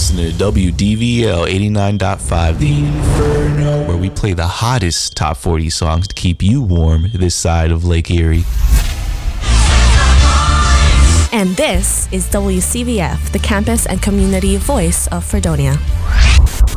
listening to WDVL 89.5, The Inferno, where we play the hottest top 40 songs to keep you warm this side of Lake Erie. And this is WCVF, the campus and community voice of Fredonia.